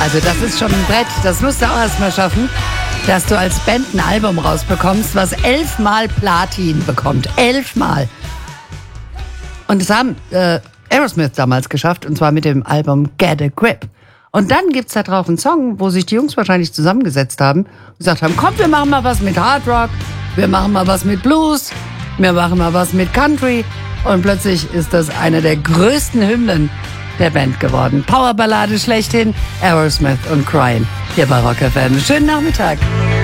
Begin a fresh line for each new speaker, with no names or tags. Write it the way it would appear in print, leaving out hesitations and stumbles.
Also das ist schon ein Brett. Das musst du auch erstmal schaffen, dass du als Band ein Album rausbekommst, was 11-mal Platin bekommt. 11-mal. Und das haben Aerosmith damals geschafft, und zwar mit dem Album Get a Grip. Und dann gibt's da drauf einen Song, wo sich die Jungs wahrscheinlich zusammengesetzt haben und gesagt haben, komm, wir machen mal was mit Hard Rock, wir machen mal was mit Blues, wir machen mal was mit Country. Und plötzlich ist das eine der größten Hymnen der Band geworden. Powerballade schlechthin, Aerosmith und Crying hier bei Rock FM. Schönen Nachmittag.